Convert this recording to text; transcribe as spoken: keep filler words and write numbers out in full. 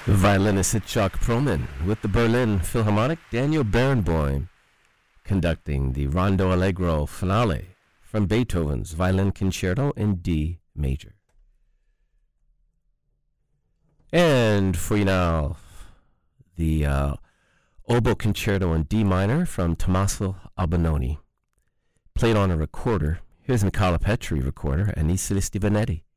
Violinist Itzhak Perlman with the Berlin Philharmonic, Daniel Barenboim conducting the Rondo Allegro finale from Beethoven's Violin Concerto in D major. And for you now, the uh, Oboe Concerto in D minor from Tommaso Albinoni, played on a recorder. Here's Nicola Petri recorder and Isili Stivanetti.